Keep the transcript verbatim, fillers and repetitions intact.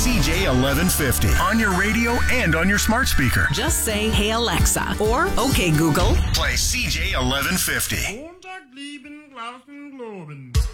C J eleven fifty on your radio and on your smart speaker. Just say, "Hey Alexa," or "Okay Google." Play C J eleven fifty. Montag, lieben, Glauben, Globen.